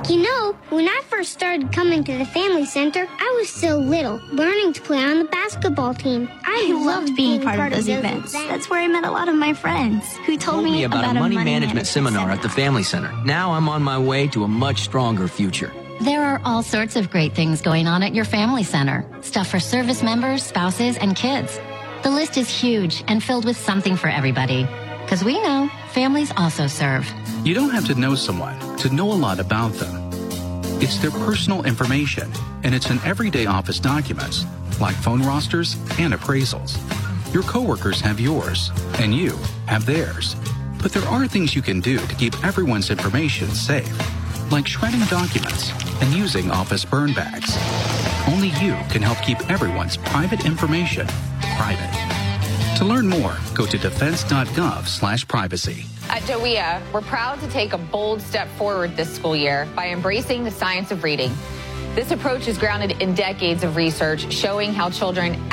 You know, when I first started coming to the Family Center, I was so little, learning to play on the basketball team. I loved being part of those events. That's where I met a lot of my friends who told me about a money management seminar at the Family Center. Now I'm on my way to a much stronger future. There are all sorts of great things going on at your Family Center. Stuff for service members, spouses, and kids. The list is huge and filled with something for everybody. Because we know families also serve. You don't have to know someone to know a lot about them. It's their personal information, and it's in everyday office documents, like phone rosters and appraisals. Your coworkers have yours, and you have theirs. But there are things you can do to keep everyone's information safe, like shredding documents and using office burn bags. Only you can help keep everyone's private information private. To learn more, go to defense.gov/privacy. At JOEA, we're proud to take a bold step forward this school year by embracing the science of reading. This approach is grounded in decades of research showing how children